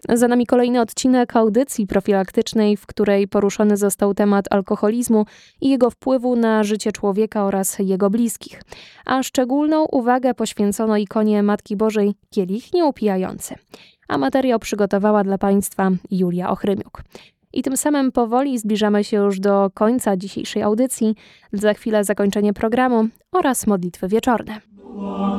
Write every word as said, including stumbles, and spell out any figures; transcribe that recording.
Za nami kolejny odcinek audycji profilaktycznej, w której poruszony został temat alkoholizmu i jego wpływu na życie człowieka oraz jego bliskich. A szczególną uwagę poświęcono ikonie Matki Bożej Kielich Nieupijający. A materiał przygotowała dla Państwa Julia Ochrymiuk. I tym samym powoli zbliżamy się już do końca dzisiejszej audycji. Za chwilę zakończenie programu oraz modlitwy wieczorne.